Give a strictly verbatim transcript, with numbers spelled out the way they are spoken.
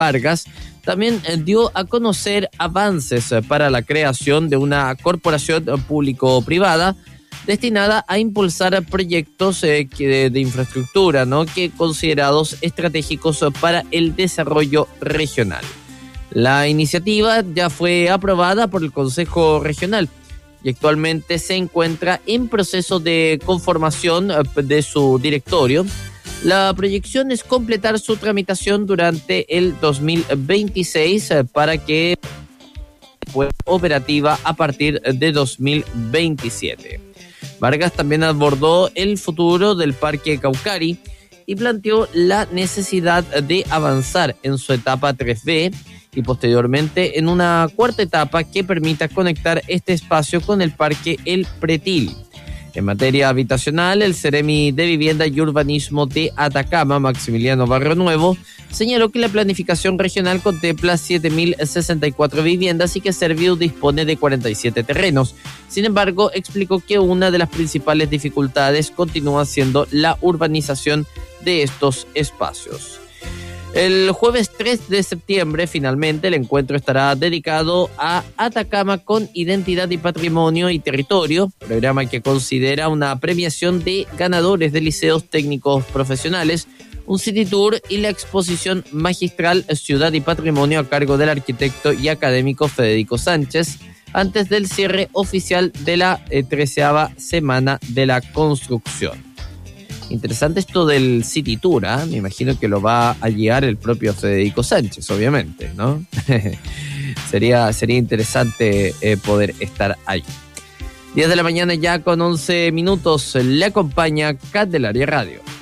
Vargas, también dio a conocer avances para la creación de una corporación público-privada destinada a impulsar proyectos eh, de, de infraestructura, ¿no?, que considerados estratégicos para el desarrollo regional. La iniciativa ya fue aprobada por el Consejo Regional y actualmente se encuentra en proceso de conformación de su directorio. La proyección es completar su tramitación durante el dos mil veintiséis para que sea operativa a partir de dos mil veintisiete. Vargas también abordó el futuro del Parque Caucari y planteó la necesidad de avanzar en su etapa tres B y posteriormente en una cuarta etapa que permita conectar este espacio con el Parque El Pretil. En materia habitacional, el Ceremi de Vivienda y Urbanismo de Atacama, Maximiliano Barrio Nuevo, señaló que la planificación regional contempla siete mil sesenta y cuatro viviendas y que Serviu dispone de cuarenta y siete terrenos. Sin embargo, explicó que una de las principales dificultades continúa siendo la urbanización de estos espacios. El jueves tres de septiembre, finalmente, el encuentro estará dedicado a Atacama con Identidad y Patrimonio y Territorio, programa que considera una premiación de ganadores de liceos técnicos profesionales, un city tour y la exposición magistral Ciudad y Patrimonio a cargo del arquitecto y académico Federico Sánchez, antes del cierre oficial de la eh, treceava semana de la construcción. Interesante esto del City Tour, ¿eh? Me imagino que lo va a guiar el propio Federico Sánchez, obviamente, ¿no? sería, sería interesante eh, poder estar ahí. diez de la mañana ya con once minutos, le acompaña Candelaria Radio.